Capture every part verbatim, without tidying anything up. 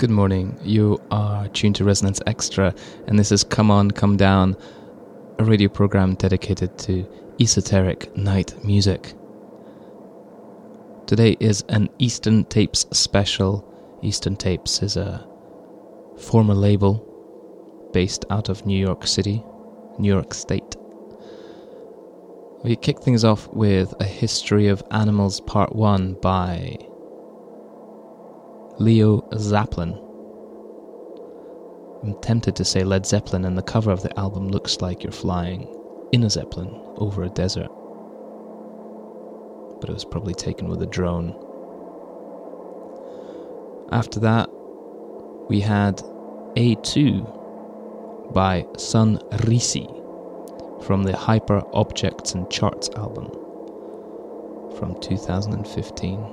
Good morning. You are tuned to Resonance Extra, and this is Come On, Come Down, a radio program dedicated to esoteric night music. Today is an Eastern Tapes special. Eastern Tapes is a former label based out of New York City, New York State. We kick things off with A History of Animals Part one by Leo Zeppelin. I'm tempted to say Led Zeppelin, and the cover of the album looks like you're flying in a Zeppelin over a desert. But it was probably taken with a drone. After that, we had A two by Sun Risi from the Hyper Objects and Charts album from two thousand fifteen.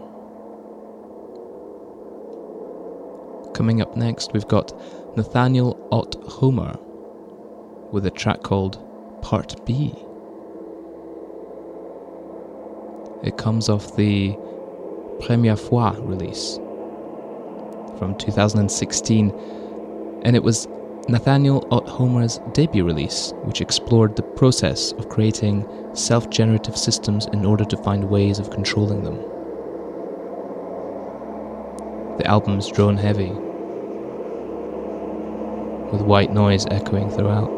Coming up next, we've got Nathaniel Ott Homer with a track called Part B. It comes off the Première Fois release from two thousand sixteen, and it was Nathaniel Ott Homer's debut release, which explored the process of creating self-generative systems in order to find ways of controlling them. The album is drone heavy, with white noise echoing throughout.